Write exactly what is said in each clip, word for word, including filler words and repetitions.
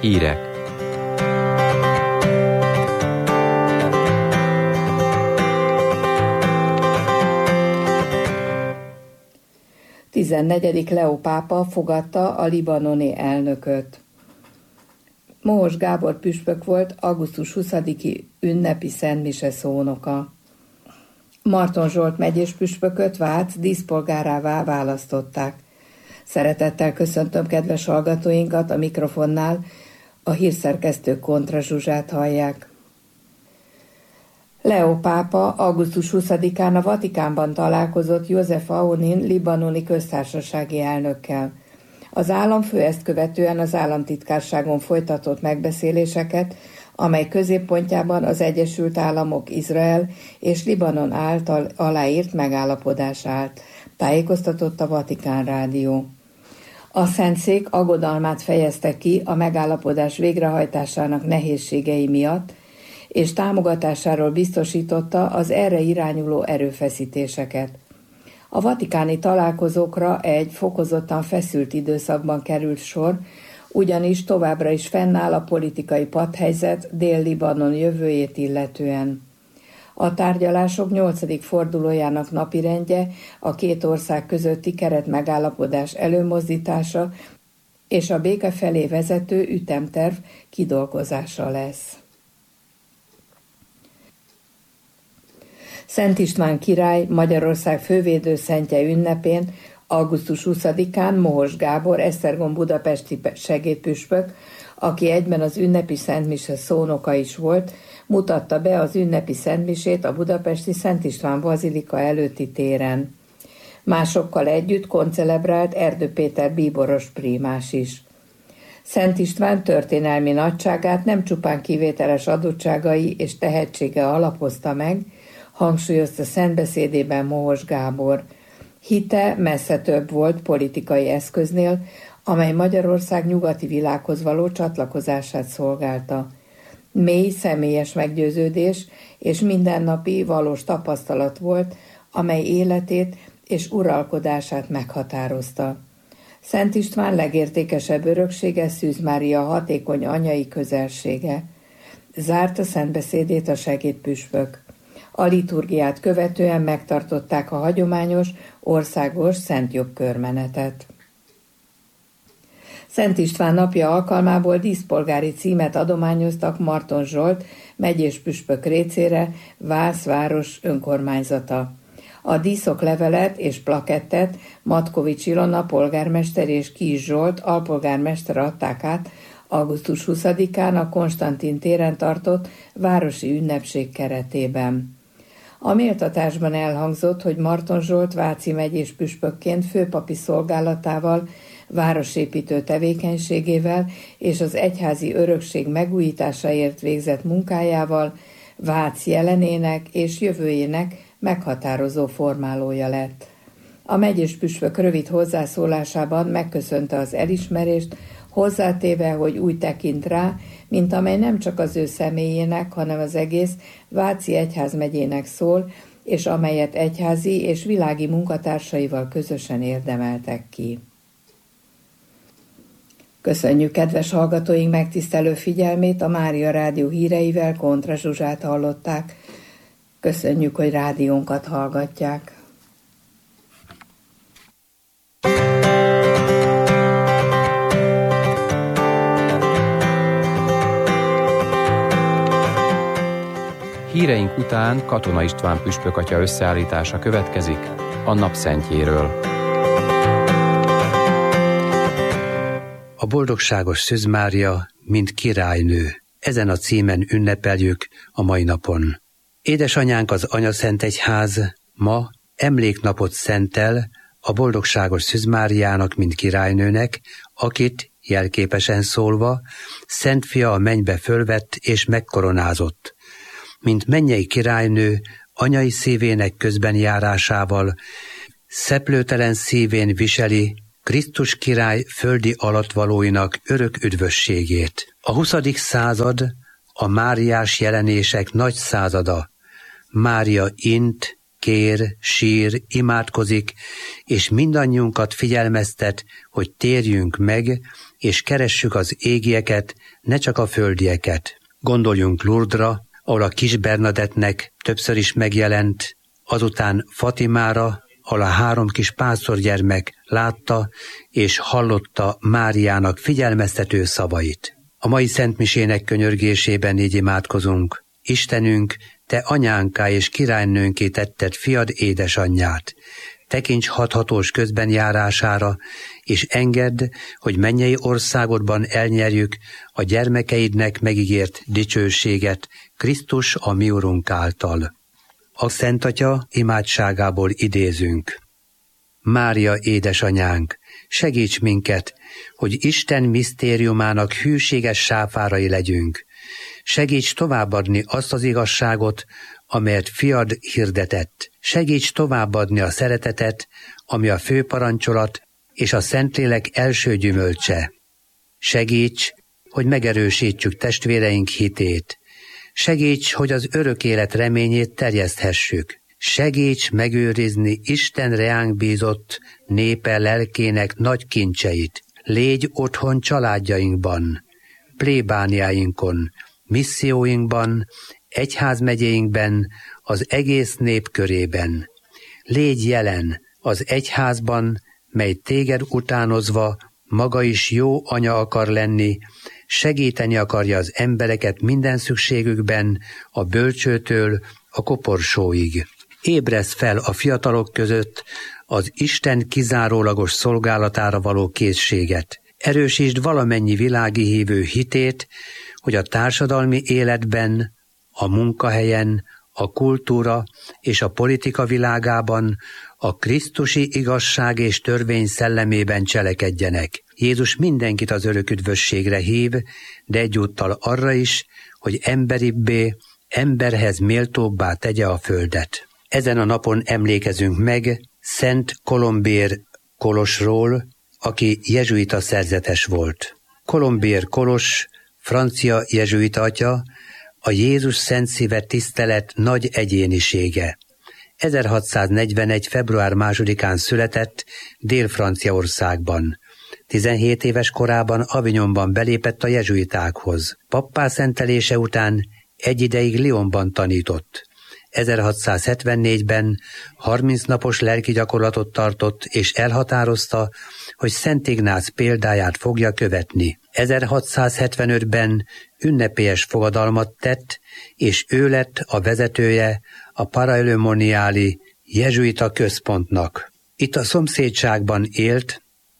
Hírek. tizennegyedik Leó pápa fogadta a libanoni elnököt. Mohos Gábor püspök volt augusztus huszadiki ünnepi szentmise szónoka. Marton Zsolt megyés püspököt Vác díszpolgárává választották. Szeretettel köszöntöm kedves hallgatóinkat, a mikrofonnál a hírszerkesztő Kontra Zsuzsát hallják. Leó pápa augusztus huszadikán a Vatikánban találkozott József Aunin libanoni köztársasági elnökkel. Az államfő ezt követően az államtitkárságon folytatott megbeszéléseket, amely középpontjában az Egyesült Államok, Izrael és Libanon által aláírt megállapodás állt, tájékoztatott a Vatikán rádió. A Szentszék aggodalmát fejezte ki a megállapodás végrehajtásának nehézségei miatt, és támogatásáról biztosította az erre irányuló erőfeszítéseket. A vatikáni találkozókra egy fokozottan feszült időszakban került sor, ugyanis továbbra is fennáll a politikai patthelyzet Dél-Libanon jövőjét illetően. A tárgyalások nyolcadik fordulójának napirendje a két ország közötti keretmegállapodás előmozdítása és a béke felé vezető ütemterv kidolgozása lesz. Szent István király Magyarország fővédőszentje ünnepén augusztus huszadikán Mohos Gábor esztergom budapesti segédpüspök, aki egyben az ünnepi szentmise szónoka is volt, mutatta be az ünnepi szentmisét a budapesti Szent István bazilika előtti téren. Másokkal együtt koncelebrált Erdő Péter bíboros prímás is. Szent István történelmi nagyságát nem csupán kivételes adottságai és tehetsége alapozta meg, hangsúlyozta szentbeszédében Mohos Gábor. Hite messze több volt politikai eszköznél, amely Magyarország nyugati világhoz való csatlakozását szolgálta. Mély személyes meggyőződés és mindennapi valós tapasztalat volt, amely életét és uralkodását meghatározta. Szent István legértékesebb öröksége Szűz Mária hatékony anyai közelsége. Zárta szentbeszédét a segédpüspök. A liturgiát követően megtartották a hagyományos országos szentjobbkörmenetet. Szent István napja alkalmából díszpolgári címet adományoztak Marton Zsolt megyés püspök részére Vác város önkormányzata. A díszoklevelet és plakettet Matkovics Ilona polgármester és Kis Zsolt alpolgármester adták át augusztus huszadikán a Konstantin téren tartott városi ünnepség keretében. A méltatásban elhangzott, hogy Marton Zsolt váci megyés püspökként főpapi szolgálatával, városépítő tevékenységével és az egyházi örökség megújításáért végzett munkájával Vác jelenének és jövőjének meghatározó formálója lett. A megyés püspök rövid hozzászólásában megköszönte az elismerést, hozzátéve, hogy úgy tekint rá, mint amely nem csak az ő személyének, hanem az egész Váci egyházmegyének szól, és amelyet egyházi és világi munkatársaival közösen érdemeltek ki. Köszönjük kedves hallgatóink megtisztelő figyelmét, a Mária Rádió híreivel Kontra Zsuzsát hallották. Köszönjük, hogy rádiónkat hallgatják. Híreink után Katona István püspök atya összeállítása következik a napszentjéről. A boldogságos Szűz Mária, mint királynő. Ezen a címen ünnepeljük a mai napon. Édesanyánk az Anyaszentegyház ma emléknapot szentel a boldogságos Szűz Máriának, mint királynőnek, akit jelképesen szólva Szent Fia a mennybe fölvett és megkoronázott. Mint mennyei királynő, anyai szívének közbenjárásával, szeplőtelen szívén viseli Krisztus király földi alattvalóinak örök üdvösségét. A huszadik század a máriás jelenések nagy százada. Mária int kér, sír, imádkozik, és mindannyiunkat figyelmeztet, hogy térjünk meg, és keressük az égieket, ne csak a földieket. Gondoljunk Lourdesra, ahol a kis Bernadettnek többször is megjelent, azután Fatimára, ahol a három kis pásztorgyermek látta és hallotta Máriának figyelmeztető szavait. A mai szentmisének könyörgésében így imádkozunk. Istenünk, te anyánká és királynőnké tetted fiad édesanyját. Tekints hathatós közbenjárására, és engedd, hogy mennyei országodban elnyerjük a gyermekeidnek megígért dicsőséget Krisztus a mi Urunk által. A Szent Atya imádságából idézünk. Mária édesanyánk, segíts minket, hogy Isten misztériumának hűséges sáfárai legyünk. Segíts továbbadni azt az igazságot, amelyet fiad hirdetett. Segíts továbbadni a szeretetet, ami a főparancsolat és a Szentlélek első gyümölcse. Segíts, hogy megerősítsük testvéreink hitét. Segíts, hogy az örök élet reményét terjeszthessük. Segíts megőrizni Isten reánk bízott népe lelkének nagy kincseit. Légy otthon családjainkban, plébániáinkon, misszióinkban, egyházmegyéinkben, az egész nép körében. Légy jelen az egyházban, mely téged utánozva maga is jó anya akar lenni, segíteni akarja az embereket minden szükségükben, a bölcsőtől a koporsóig. Ébresz fel a fiatalok között az Isten kizárólagos szolgálatára való készséget. Erősítsd valamennyi világi hívő hitét, hogy a társadalmi életben, a munkahelyen, a kultúra és a politika világában a krisztusi igazság és törvény szellemében cselekedjenek. Jézus mindenkit az örök üdvösségre hív, de egyúttal arra is, hogy emberibbé, emberhez méltóbbá tegye a földet. Ezen a napon emlékezünk meg Szent Kolombér Kolosról, aki jezsuita szerzetes volt. Kolombér Kolos, francia jezsuita atya, a Jézus Szent Szíve tisztelet nagy egyénisége. ezerhatszáznegyvenegy. február másodikán született Dél-Franciaországban. tizenhét éves korában Avignonban belépett a jezsuitákhoz. Pappá szentelése után egy ideig Lyonban tanított. ezerhatszázhetvennégyben harminc napos lelki gyakorlatot tartott, és elhatározta, hogy Szent Ignác példáját fogja követni. ezerhatszázhetvenötben ünnepélyes fogadalmat tett, és ő lett a vezetője a Paraillemoniáli jezsuita központnak. Itt a szomszédságban élt,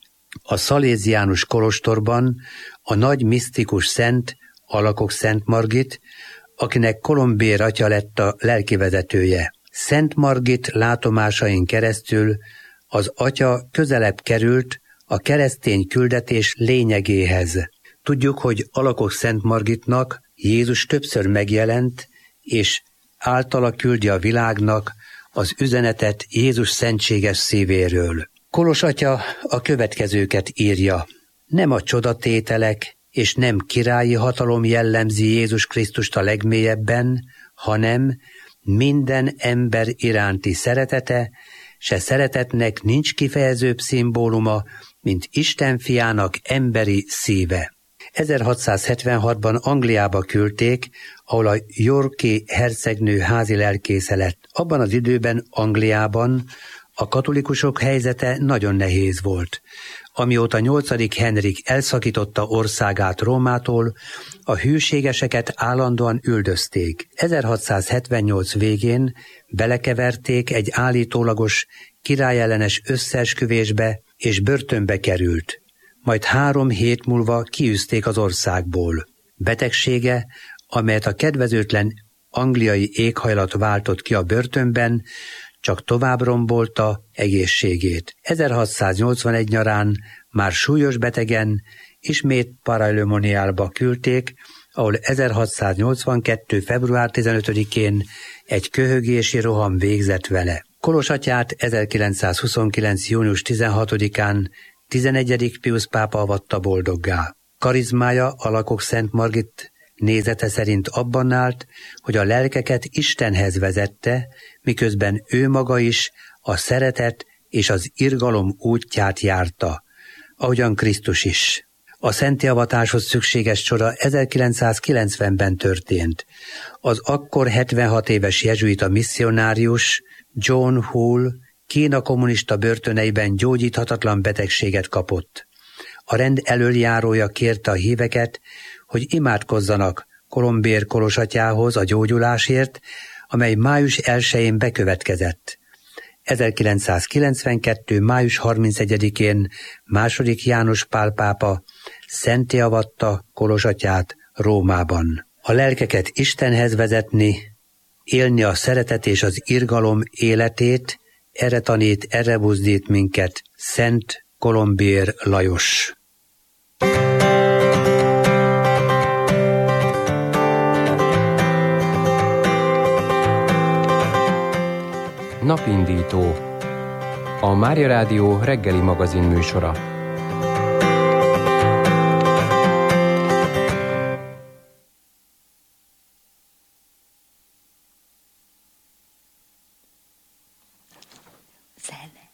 a szaléziánus kolostorban a nagy misztikus szent, Alakok Szent Margit, akinek Kolombér atya lett a lelkivezetője. Szent Margit látomásain keresztül az atya közelebb került a keresztény küldetés lényegéhez. Tudjuk, hogy Alakok Szent Margitnak Jézus többször megjelent, és általa küldi a világnak az üzenetet Jézus szentséges szívéről. Kolos atya a következőket írja. Nem a csodatételek és nem királyi hatalom jellemzi Jézus Krisztust a legmélyebben, hanem minden ember iránti szeretete, se szeretetnek nincs kifejezőbb szimbóluma, mint Isten fiának emberi szíve. ezerhatszázhetvenhatban Angliába küldték, ahol a yorki hercegnő házi lelkésze lett. Abban az időben Angliában a katolikusok helyzete nagyon nehéz volt. Amióta nyolcadik Henrik elszakította országát Rómától, a hűségeseket állandóan üldözték. ezerhatszázhetvennyolc végén belekeverték egy állítólagos királyellenes összeesküvésbe, és börtönbe került. Majd három hét múlva kiűzték az országból. Betegsége, amelyet a kedvezőtlen angliai éghajlat váltott ki a börtönben, csak tovább rombolta egészségét. ezerhatszáznyolcvanegy nyarán már súlyos betegen ismét Paraillemoniálba küldték, ahol ezerhatszáznyolcvankettő. február tizenötödikén egy köhögési roham végzett vele. Kolos atyát ezerkilencszázhuszonkilenc. június tizenhatodikán tizenegyedik Piusz pápa avatta boldoggá. Karizmája Alakok Szent Margit Nézete szerint abban állt, hogy a lelkeket Istenhez vezette, miközben ő maga is a szeretet és az irgalom útját járta, ahogyan Krisztus is. A szenttiavatáshoz szükséges csoda ezerkilencszázkilencvenben történt. Az akkor hetvenhat éves jezsuita misszionárius John Hull Kína kommunista börtöneiben gyógyíthatatlan betegséget kapott. A rend elöljárója kérte a híveket, hogy imádkozzanak Colombier kolosatyához a gyógyulásért, amely május elsején bekövetkezett. ezerkilencszázkilencvenkettő. május harmincegyedikén második János Pál pápa szentté avatta kolosatyát Rómában. A lelkeket Istenhez vezetni, élni a szeretet és az irgalom életét, erre tanít, erre buzdít minket Szent Colombier Lajos. Napindító. A Mária Rádió reggeli magazin műsora. Zene.